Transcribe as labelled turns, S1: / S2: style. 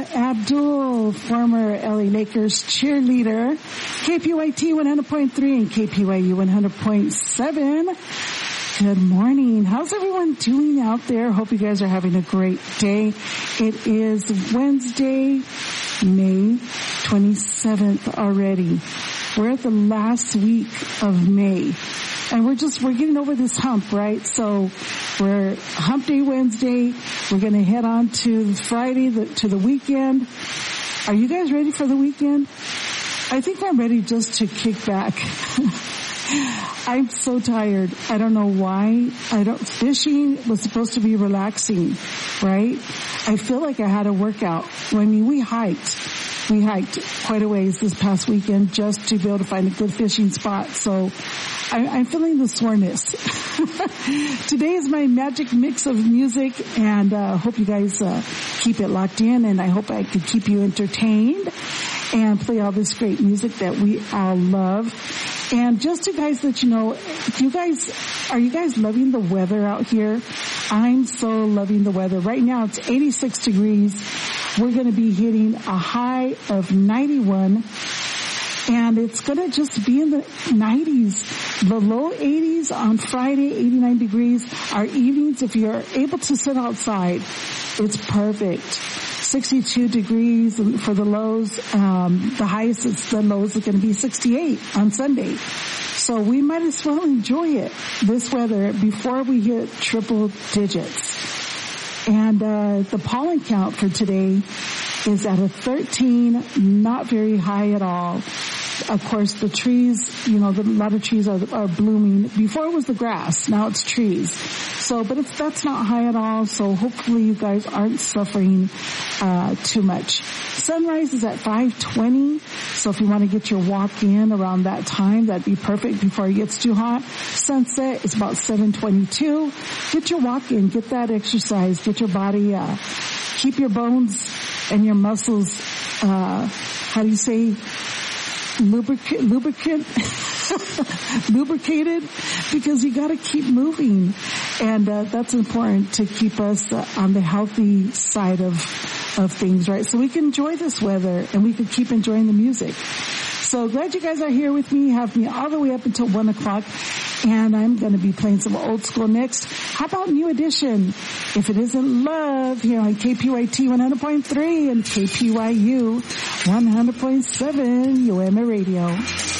S1: Abdul, former LA Lakers cheerleader, KPYT 100.3 and KPYU 100.7. Good morning. How's everyone doing out there? Hope you guys are having a great day. It is Wednesday, May 27th already. We're at the last week of May. And we're getting over this hump, right? So we're Hump Day Wednesday. We're going to head on to Friday, to the weekend. Are you guys ready for the weekend? I think I'm ready just to kick back. I'm so tired. I don't know why. Fishing was supposed to be relaxing, right? I feel like I had a workout. I mean, we hiked quite a ways this past weekend just to be able to find a good fishing spot. So I'm feeling the soreness. Today is my magic mix of music, and hope you guys keep it locked in, and I hope I could keep you entertained and play all this great music that we all love. And just to guys let you know, are you guys loving the weather out here? I'm so loving the weather. Right now it's 86 degrees. We're going to be hitting a high of 91. And it's going to just be in the 90s, the low 80s on Friday, 89 degrees. Our evenings, if you're able to sit outside, it's perfect. 62 degrees for the lows. The highest the lows are going to be 68 on Sunday. So we might as well enjoy it, this weather, before we hit triple digits. And the pollen count for today is at a 13, not very high at all. Of course, the trees, a lot of trees are blooming. Before it was the grass, now it's trees. So, but that's not high at all, so hopefully you guys aren't suffering too much. Sunrise is at 5:20, so if you want to get your walk in around that time, that'd be perfect before it gets too hot. Sunset is about 7:22. Get your walk in, get that exercise, get your body, keep your bones and your muscles, lubricated, because you got to keep moving, and that's important to keep us on the healthy side of things, right? So we can enjoy this weather and we can keep enjoying the music. So glad you guys are here with me. Have me all the way up until 1 o'clock, and I'm going to be playing some old school next. How about New Edition? If It Isn't Love, here on KPYT 100.3 and KPYU 100.7 UMA Radio.